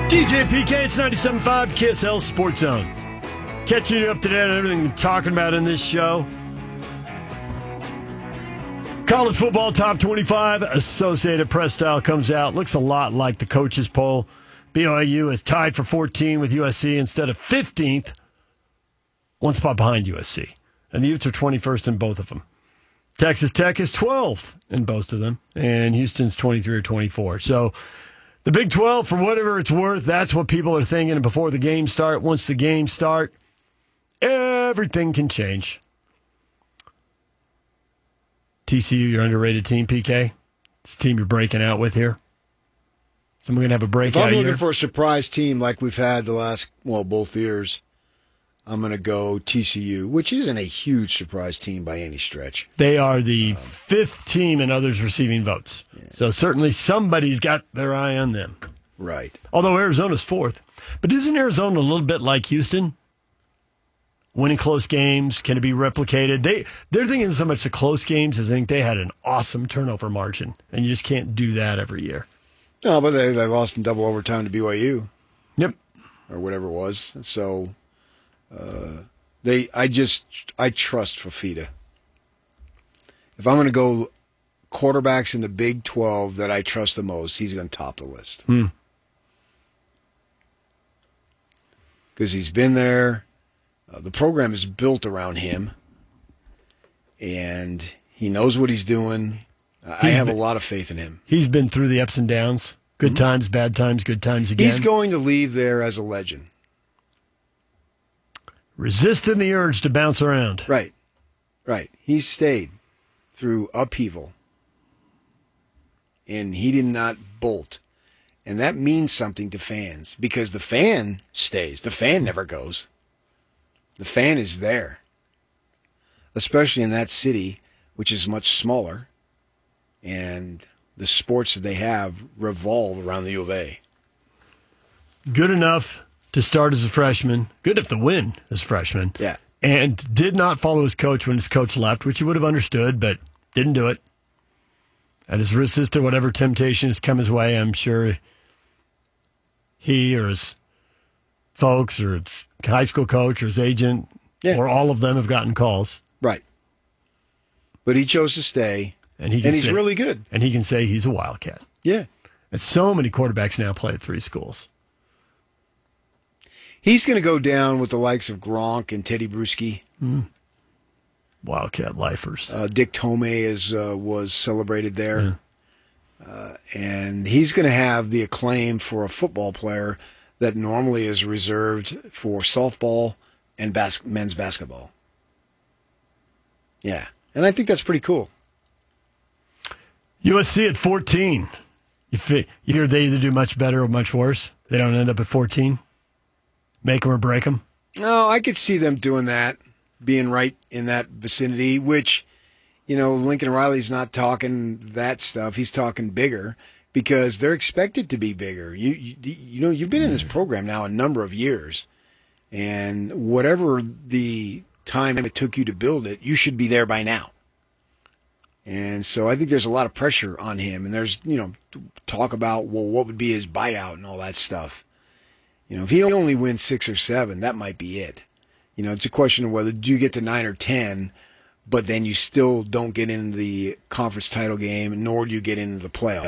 DJ PK, it's 97.5 KSL Sports Zone. Catching you up to date on everything we're talking about in this show. College football top 25, Associated Press style comes out. Looks a lot like the coaches poll. BYU is tied for 14 with USC instead of 15th. One spot behind USC. And the Utes are 21st in both of them. Texas Tech is 12th in both of them. And Houston's 23 or 24. So the Big 12, for whatever it's worth, that's what people are thinking before the games start. Once the games start, everything can change. TCU, your underrated team, PK. It's the team you're breaking out with here. So we're going to have a breakout If I'm year. looking for a surprise team like we've had the last, both years, I'm going to go TCU, which isn't a huge surprise team by any stretch. They are the fifth team in others receiving votes. Yeah. So certainly somebody's got their eye on them. Right. Although Arizona's fourth. But isn't Arizona a little bit like Houston? Winning close games, can it be replicated? They're thinking so much the close games as I think they had an awesome turnover margin, and you just can't do that every year. No, but they lost in double overtime to BYU. Yep. Or whatever it was. So I trust Fafita. If I'm going to go quarterbacks in the Big 12 that I trust the most, he's going to top the list. Because he's been there. The program is built around him, and he knows what he's doing. I have a lot of faith in him. He's been through the ups and downs, good times, bad times, good times again. He's going to leave there as a legend. Resisting the urge to bounce around. Right. He's stayed through upheaval, and he did not bolt. And that means something to fans, because the fan stays. The fan never goes. The fan is there, especially in that city, which is much smaller, and the sports that they have revolve around the U of A. Good enough to start as a freshman, good enough to win as a freshman, Yeah. And did not follow his coach when his coach left, which you would have understood, but didn't do it. At his resisted whatever temptation has come his way, I'm sure he or his folks or his high school coach or his agent or all of them have gotten calls. Right. But he chose to stay, and he's really good. And he can say he's a Wildcat. Yeah. And so many quarterbacks now play at three schools. He's going to go down with the likes of Gronk and Teddy Bruschi. Wildcat lifers. Dick Tomei was celebrated there. And he's going to have the acclaim for a football player that normally is reserved for softball and men's basketball. Yeah. And I think that's pretty cool. USC at 14. You hear they either do much better or much worse. They don't end up at 14. Make them or break them. No, I could see them doing that, being right in that vicinity, which, Lincoln Riley's not talking that stuff. He's talking bigger because they're expected to be bigger. You've been in this program now a number of years, and whatever the time it took you to build it, you should be there by now. And so I think there's a lot of pressure on him, and there's, talk about, what would be his buyout and all that stuff. If he only wins 6 or 7, that might be it. It's a question of whether do you get to 9 or 10, but then you still don't get into the conference title game, nor do you get into the playoffs.